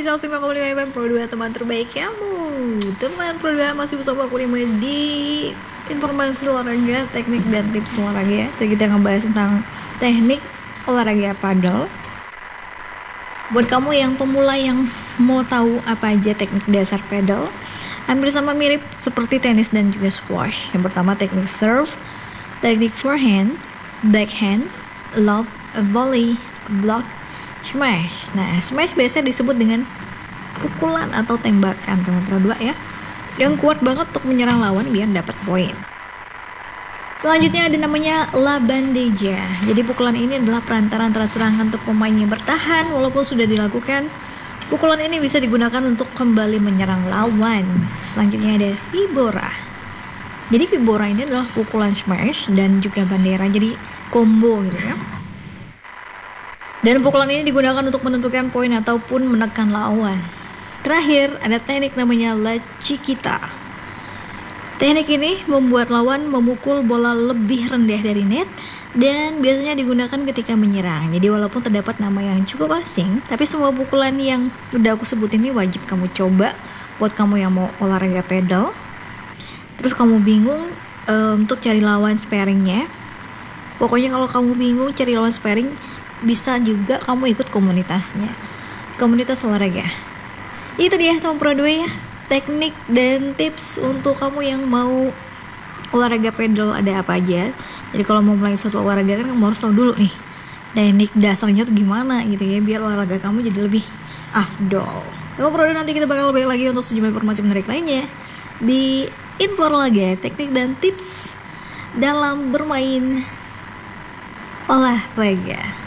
di 105,5 FM Pro 2, teman terbaik kamu. Teman Pro 2 masih bersama aku Rima di informasi olahraga, teknik dan tips olahraga. Jadi kita ngebahas tentang teknik olahraga padel. Buat kamu yang pemula yang mau tahu apa aja teknik dasar padel, hampir sama mirip seperti tenis dan juga squash. Yang pertama teknik serve, teknik forehand, backhand, lob, volley, block, smash. Nah, smash biasa disebut dengan pukulan atau tembakan teman Pro 2 ya, yang kuat banget untuk menyerang lawan biar dapat poin. Selanjutnya ada namanya la bandeja. Jadi pukulan ini adalah perantara antara serangan untuk pemain yang bertahan walaupun sudah dilakukan. Pukulan ini bisa digunakan untuk kembali menyerang lawan. Selanjutnya ada vibora. Jadi vibora ini adalah pukulan smash dan juga bandera, jadi combo gitu ya. Dan pukulan ini digunakan untuk menentukan poin ataupun menekan lawan. Terakhir ada teknik namanya la chiquita. Teknik ini membuat lawan memukul bola lebih rendah dari net dan biasanya digunakan ketika menyerang. Jadi walaupun terdapat nama yang cukup asing, tapi semua pukulan yang udah aku sebut ini wajib kamu coba buat kamu yang mau olahraga pedal. Terus kamu bingung untuk cari lawan sparingnya. Pokoknya kalau kamu bingung cari lawan sparing, bisa juga kamu ikut komunitasnya, komunitas olahraga. Itu dia teman Pro 2 ya, teknik dan tips untuk kamu yang mau olahraga pedal ada apa aja. Jadi kalau mau mulai suatu olahraga kan kamu harus tahu dulu nih teknik dasarnya tuh gimana gitu ya, biar olahraga kamu jadi lebih afdol. Teman Pro 2, nanti kita bakal balik lagi untuk sejumlah informasi menarik lainnya di info olahraga, teknik dan tips dalam bermain olahraga.